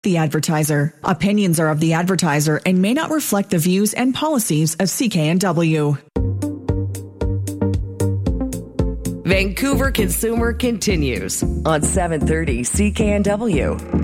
The Advertiser. Opinions are of the advertiser and may not reflect the views and policies of CKNW. Vancouver Consumer continues on 730 CKNW.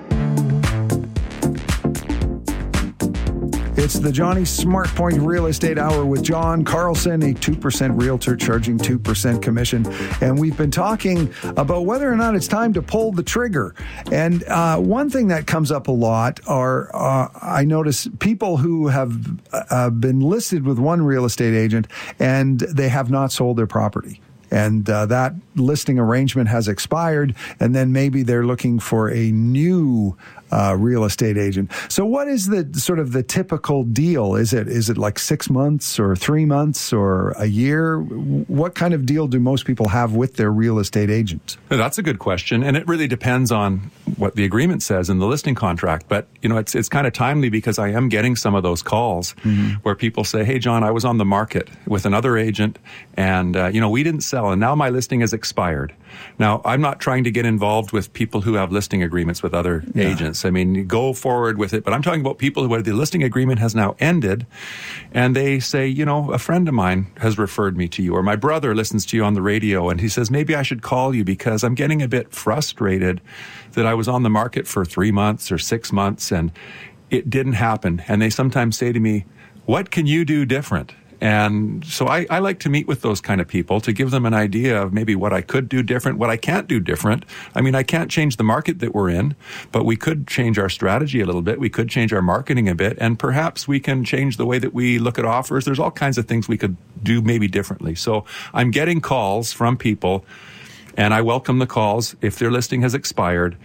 It's the Johnny SmartPoint Real Estate Hour with John Carlson, a 2% realtor charging 2% commission. And we've been talking about whether or not it's time to pull the trigger. And one thing that comes up a lot are, I notice people who have been listed with one real estate agent and they have not sold their property. And that listing arrangement has expired, and then maybe they're looking for a new real estate agent. So what is the sort of the typical deal? Is it like 6 months or 3 months or a year? What kind of deal do most people have with their real estate agent? That's a good question, and it really depends on what the agreement says in the listing contract. But, you know, it's kind of timely because I am getting some of those calls where people say, hey, John, I was on the market with another agent and, we didn't sell, and now my listing has expired. Now, I'm not trying to get involved with people who have listing agreements with other agents. I mean, go forward with it. But I'm talking about people where the listing agreement has now ended and they say, a friend of mine has referred me to you, or my brother listens to you on the radio and he says, maybe I should call you because I'm getting a bit frustrated that I was on the market for 3 months or 6 months and it didn't happen. And they sometimes say to me, what can you do different? And so I like to meet with those kind of people to give them an idea of maybe what I could do different, what I can't do different. I mean, I can't change the market that we're in, but we could change our strategy a little bit. We could change our marketing a bit, and perhaps we can change the way that we look at offers. There's all kinds of things we could do maybe differently. So I'm getting calls from people, and I welcome the calls if their listing has expired.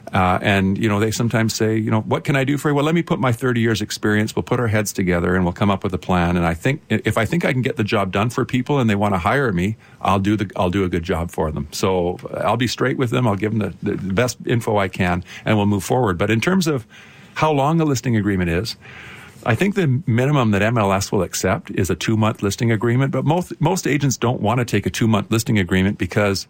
And they sometimes say, what can I do for you? Well, let me put my 30 years experience. We'll put our heads together and we'll come up with a plan. And I think if I think I can get the job done for people and they want to hire me, I'll do a good job for them. So I'll be straight with them. I'll give them the best info I can and we'll move forward. But in terms of how long a listing agreement is, I think the minimum that MLS will accept is a 2-month listing agreement. But most agents don't want to take a 2-month listing agreement because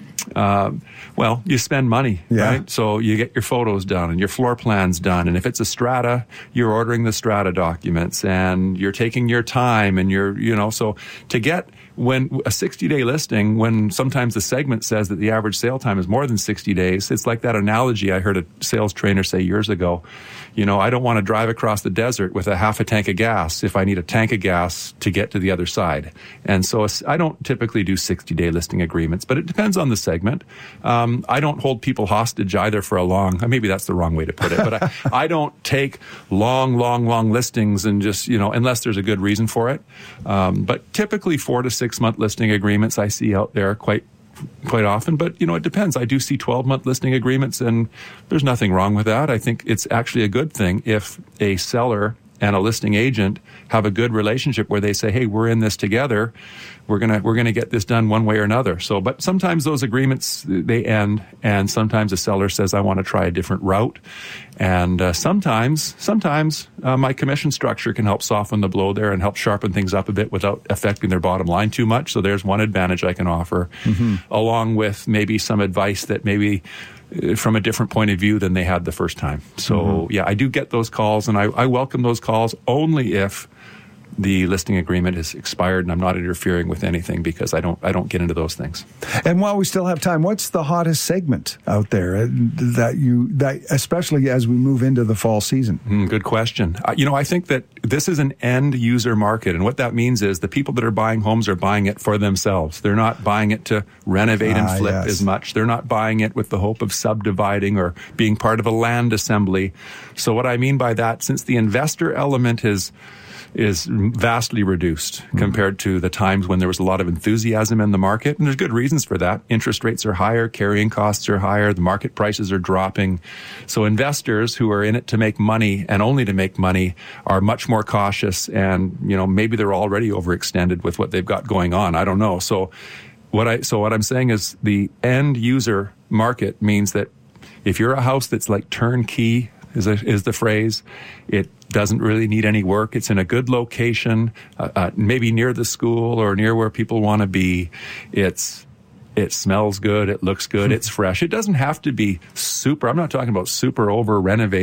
you spend money, right? So you get your photos done and your floor plans done. And if it's a strata, you're ordering the strata documents and you're taking your time and so to get when a 60-day listing, when sometimes the segment says that the average sale time is more than 60 days, it's like that analogy I heard a sales trainer say years ago. I don't want to drive across the desert with a half a tank of gas if I need a tank of gas to get to the other side. And so I don't typically do 60-day listing agreements, but it depends on the segment. I don't hold people hostage either for maybe that's the wrong way to put it, but I don't take long listings and just, unless there's a good reason for it. But typically 4 to 6 month listing agreements I see out there quite often, but it depends. I do see 12-month listing agreements, and there's nothing wrong with that. I think it's actually a good thing if a seller and a listing agent have a good relationship where they say, hey, we're in this together. We're gonna get this done one way or another. So, but sometimes those agreements, they end, and sometimes a seller says, I want to try a different route. And sometimes my commission structure can help soften the blow there and help sharpen things up a bit without affecting their bottom line too much. So there's one advantage I can offer, along with maybe some advice that maybe from a different point of view than they had the first time. So I do get those calls, and I welcome those calls only if the listing agreement is expired and I'm not interfering with anything, because I don't get into those things. And while we still have time, what's the hottest segment out there that especially as we move into the fall season? Good question. I think that this is an end user market, and what that means is the people that are buying homes are buying it for themselves. They're not buying it to renovate and flip as much. They're not buying it with the hope of subdividing or being part of a land assembly. So what I mean by that, since the investor element is vastly reduced compared to the times when there was a lot of enthusiasm in the market. And there's good reasons for that. Interest rates are higher, carrying costs are higher, the market prices are dropping. So investors who are in it to make money and only to make money are much more cautious, and maybe they're already overextended with what they've got going on. I don't know. So what I'm saying is the end user market means that if you're a house that's like turnkey, is the phrase. It doesn't really need any work. It's in a good location, maybe near the school or near where people want to be. It's It smells good. It looks good. It's fresh. It doesn't have to be super. I'm not talking about super over renovated